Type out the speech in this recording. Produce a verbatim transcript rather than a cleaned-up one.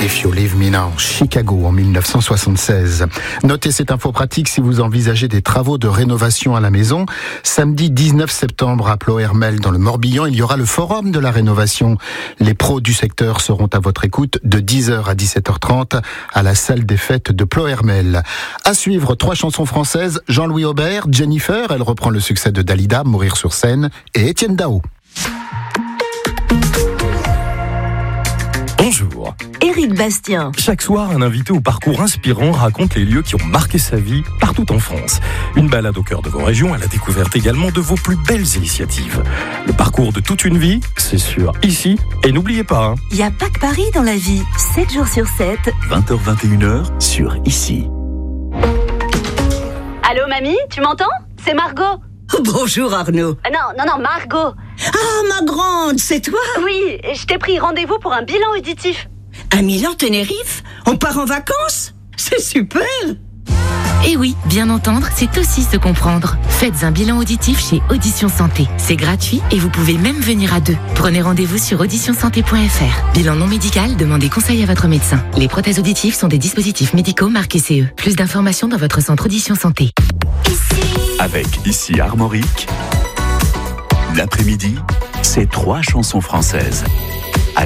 If You Leave Me Now, Chicago en mille neuf cent soixante-seize. Notez cette info pratique si vous envisagez des travaux de rénovation à la maison. Samedi dix-neuf septembre à Ploërmel dans le Morbihan, il y aura le forum de la rénovation. Les pros du secteur seront à votre écoute de dix heures à dix-sept heures trente à la salle des fêtes de Ploërmel. À suivre, trois chansons françaises, Jean-Louis Aubert, Jennifer, elle reprend le succès de Dalida, Mourir sur scène, et Étienne Dao. Bonjour. Éric Bastien. Chaque soir, un invité au parcours inspirant raconte les lieux qui ont marqué sa vie partout en France. Une balade au cœur de vos régions à la découverte également de vos plus belles initiatives. Le parcours de toute une vie, c'est sur Ici. Et n'oubliez pas, hein, il n'y a pas que Paris dans la vie. sept jours sur sept. vingt heures vingt et une heures sur Ici. Allô, mamie, tu m'entends? C'est Margot. Bonjour Arnaud. Euh, non, non, non, Margot. Ah, ma grande, c'est toi? Oui, je t'ai pris rendez-vous pour un bilan auditif. À Milan-Tenerife? On part en vacances? C'est super! Et oui, bien entendre, c'est aussi se comprendre. Faites un bilan auditif chez Audition Santé. C'est gratuit et vous pouvez même venir à deux. Prenez rendez-vous sur audition santé point f r. Bilan non médical, demandez conseil à votre médecin. Les prothèses auditives sont des dispositifs médicaux marqués C E. Plus d'informations dans votre centre Audition Santé. Avec Ici Armorique, l'après-midi, c'est trois chansons françaises.